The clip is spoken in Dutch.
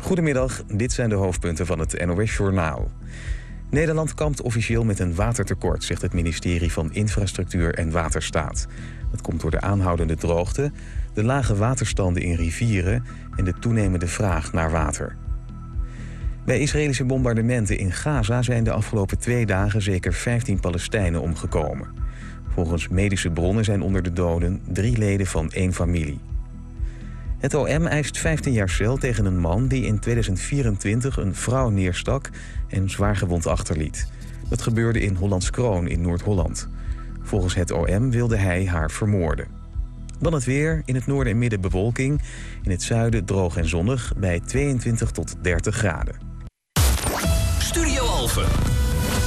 Goedemiddag, dit zijn de hoofdpunten van het NOS-journaal. Nederland kampt officieel met een watertekort, zegt het ministerie van Infrastructuur en Waterstaat. Dat komt door de aanhoudende droogte, de lage waterstanden in rivieren en de toenemende vraag naar water. Bij Israëlische bombardementen in Gaza zijn de afgelopen 2 dagen zeker 15 Palestijnen omgekomen. Volgens medische bronnen zijn onder de doden 3 leden van 1 familie. Het OM eist 15 jaar cel tegen een man die in 2024 een vrouw neerstak en zwaargewond achterliet. Dat gebeurde in Hollandskroon in Noord-Holland. Volgens het OM wilde hij haar vermoorden. Dan het weer, in het noorden en midden bewolking. In het zuiden droog en zonnig bij 22 tot 30 graden. Studio Alphen.